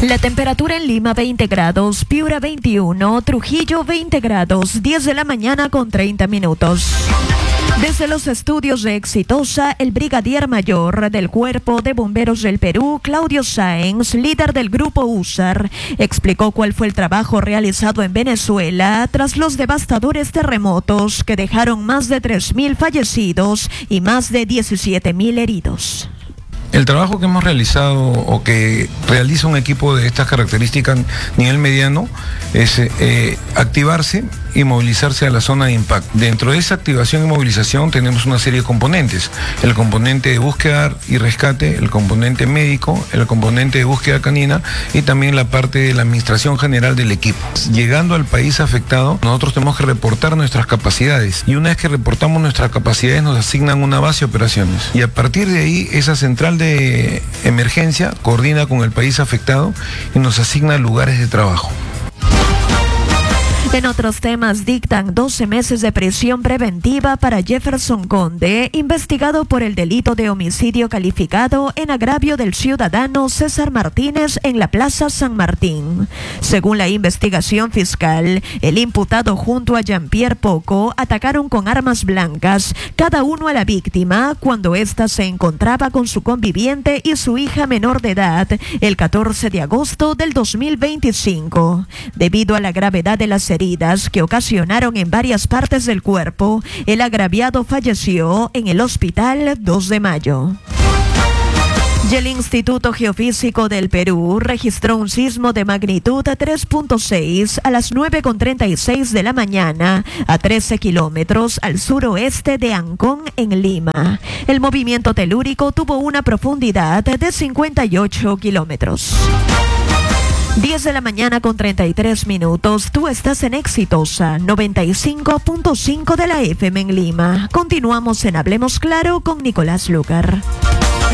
La temperatura en Lima 20 grados, Piura 21, Trujillo 20 grados, 10 de la mañana con 30 minutos. Desde los estudios de Exitosa, el brigadier mayor del Cuerpo de Bomberos del Perú, Claudio Sáenz, líder del grupo USAR, explicó cuál fue el trabajo realizado en Venezuela tras los devastadores terremotos que dejaron más de 3.000 fallecidos y más de 17.000 heridos. El trabajo que hemos realizado o que realiza un equipo de estas características a nivel mediano es activarse y movilizarse a la zona de impacto. Dentro de esa activación y movilización tenemos una serie de componentes. El componente de búsqueda y rescate, el componente médico, el componente de búsqueda canina y también la parte de la administración general del equipo. Llegando al país afectado, nosotros tenemos que reportar nuestras capacidades y una vez que reportamos nuestras capacidades nos asignan una base de operaciones. Y a partir de ahí, esa central de emergencia coordina con el país afectado y nos asigna lugares de trabajo. En otros temas, dictan 12 meses de prisión preventiva para Jefferson Conde, investigado por el delito de homicidio calificado en agravio del ciudadano César Martínez en la Plaza San Martín. Según la investigación fiscal, el imputado junto a Jean-Pierre Poco atacaron con armas blancas, cada uno a la víctima, cuando ésta se encontraba con su conviviente y su hija menor de edad, el 14 de agosto del 2025. Debido a la gravedad de las heridas que ocasionaron en varias partes del cuerpo, el agraviado falleció en el hospital 2 de mayo. Y el Instituto Geofísico del Perú registró un sismo de magnitud 3.6 a las 9:36 de la mañana a 13 kilómetros al suroeste de Ancón, en Lima. El movimiento telúrico tuvo una profundidad de 58 kilómetros. 10 de la mañana con 33 minutos. Tú estás en Exitosa 95.5 de la FM en Lima. Continuamos en Hablemos Claro con Nicolás Lucar.